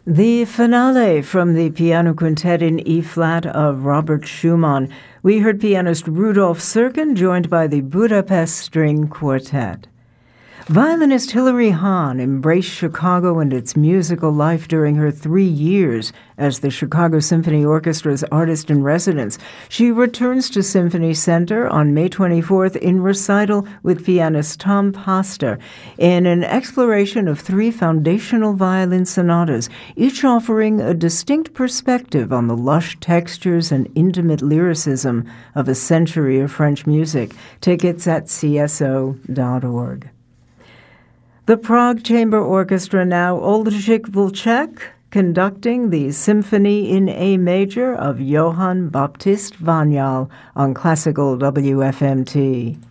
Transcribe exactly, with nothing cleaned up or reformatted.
The finale from the piano quintet in E-flat of Robert Schumann. We heard pianist Rudolf Serkin joined by the Budapest String Quartet. Violinist Hilary Hahn embraced Chicago and its musical life during her three years as the Chicago Symphony Orchestra's artist-in-residence. She returns to Symphony Center on May twenty-fourth in recital with pianist Tom Pastor in an exploration of three foundational violin sonatas, each offering a distinct perspective on the lush textures and intimate lyricism of a century of French music. Tickets at C S O dot org. The Prague Chamber Orchestra now, Oldřich Vlček, conducting the Symphony in A Major of Johann Baptist Vanjal on Classical W F M T.